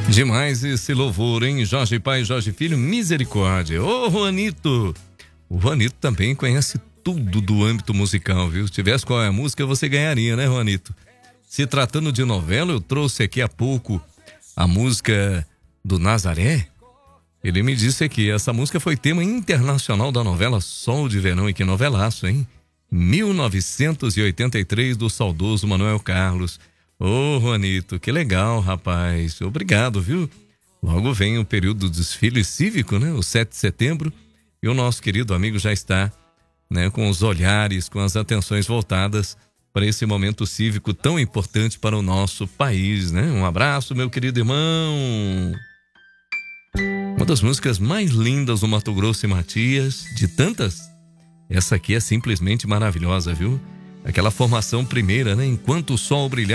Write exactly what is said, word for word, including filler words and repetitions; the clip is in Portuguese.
Demais esse louvor, hein? Jorge Pai, Jorge Filho, misericórdia. Ô, Juanito! O Juanito também conhece tudo do âmbito musical, viu? Se tivesse qual é a música, você ganharia, né, Juanito? Se tratando de novela, eu trouxe aqui há pouco a música do Nazaré. Ele me disse aqui, essa música foi tema internacional da novela Sol de Verão, e que novelaço, hein? mil novecentos e oitenta e três, do saudoso Manuel Carlos. Ô, Juanito, que legal, rapaz. Obrigado, viu? Logo vem o período do desfile cívico, né? O sete de setembro. E o nosso querido amigo já está, né, com os olhares, com as atenções voltadas para esse momento cívico tão importante para o nosso país, né? Um abraço, meu querido irmão. Uma das músicas mais lindas do Mato Grosso e Matias, de tantas, essa aqui é simplesmente maravilhosa, viu? Aquela formação primeira, né? Enquanto o sol brilhar.